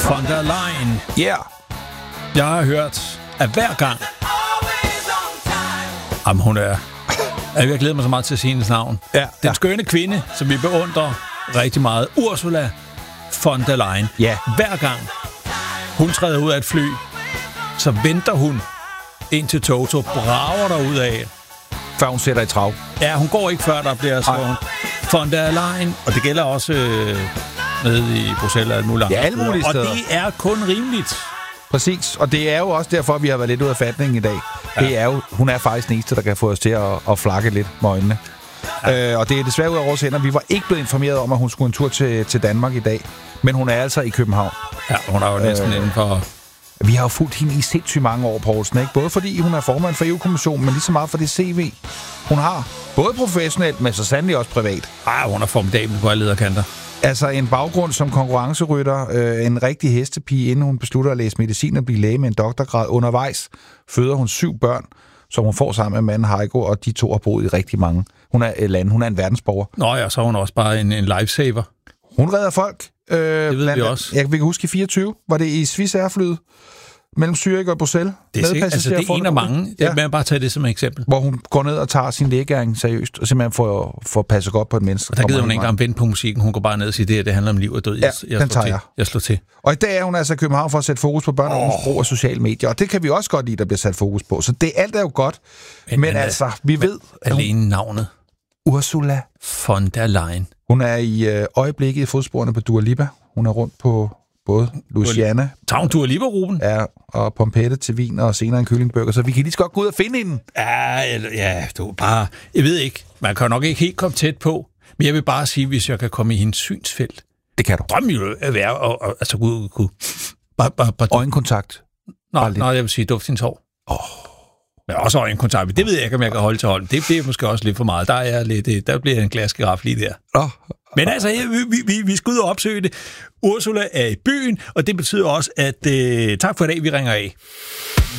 von der Leyen. Yeah. Jeg har hørt, at hver gang... Jamen, hun er... Jeg vil glæde mig så meget til at sige hendes navn. Ja. Den skønne kvinde, som vi beundrer rigtig meget. Ursula von der Leyen. Ja. Hver gang hun træder ud af et fly, så venter hun ind til Toto, brager der ud af. Før hun sætter i trav. Ja, hun går ikke før der bliver skrevet von der Leyen. Og det gælder også nede i Bruxelles og alt muligt. Ja, alle mulige steder. Og det er kun rimeligt. Præcis, og det er jo også derfor, vi har været lidt ud af fatningen i dag. Ja. Det er jo, hun er faktisk den eneste, der kan få os til at flakke lidt med øjnene. Ja. Og det er desværre ud af vores hænder. Vi var ikke blevet informeret om, at hun skulle en tur til Danmark i dag. Men hun er altså i København. Ja, hun er jo næsten inden for... Vi har jo fulgt hende i sindssygt mange år, Poulsen, ikke? Både fordi hun er formand for EU-kommissionen, men lige så meget for det CV, hun har. Både professionelt, men så sandelig også privat. Hun er formidabel på alle lederkanter. Altså en baggrund som konkurrencerytter, en rigtig hestepige, inden hun beslutter at læse medicin og blive læge med en doktorgrad. Undervejs føder hun 7 børn, som hun får sammen med manden Heiko, og de 2 har boet i rigtig mange. Hun er en verdensborger. Nå ja, så er hun også bare en lifesaver. Hun redder folk. Det ved vi også. Jeg kan huske i 24, var det i Swiss Airflyet mellem Zürich og Bruxelles. Det er en af mange. Ja. Jeg bare tage det som et eksempel. Hvor hun går ned og tager sin lægegæring seriøst, og simpelthen får passet godt på et menneske. Og der gider hun ikke engang vente på musikken. Hun går bare ned og siger, det handler om liv og død. Jeg slår til. Og i dag er hun altså i København for at sætte fokus på børn og unges brug af sociale medier. Og det kan vi også godt lide, der bliver sat fokus på. Så alt er jo godt. Men altså, vi ved... Alene navnet. Ursula von der Leyen. Hun er i øjeblikket i fodsporene på Dua Lipa. Hun er rundt på både Louisiana... Tager hun Dua Lipa-ruben? Ja, og pompette til vin og senere en kyllingburger. Så vi kan lige så godt gå ud og finde hende. Ja, du bare... Jeg ved ikke. Man kan nok ikke helt komme tæt på. Men jeg vil bare sige, hvis jeg kan komme i hendes synsfelt. Det kan du. Drømmen jo at være og altså kunne... Øjenkontakt. Nå, jeg vil sige duft hendes hår. Men også øjenkontakt. Det ved jeg ikke, om jeg kan holde til hånden. Det bliver måske også lidt for meget. Der bliver en glasgiraf lige der. Men altså, vi skal ud og opsøge det. Ursula er i byen, og det betyder også, at tak for i dag, vi ringer af.